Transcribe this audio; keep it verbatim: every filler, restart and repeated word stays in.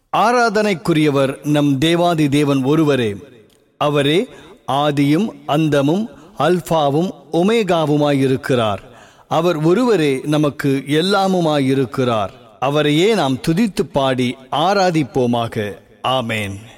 ஆராதனைக்குரியவர் நம் தேவாதி தேவன் ஒருவரே. அவரே ஆதியும் அந்தமும் அல்பாவும் ஒமேகாவுமாயிருக்கிறார். அவர் ஒருவரே நமக்கு எல்லாமுமாயிருக்கிறார். அவரையே நாம் துதித்து பாடி ஆராதிப்போமாக. ஆமேன்.